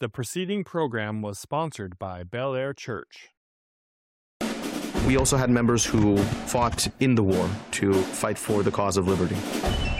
The preceding program was sponsored by Bel Air Church. We also had members who fought in the war to fight for the cause of liberty.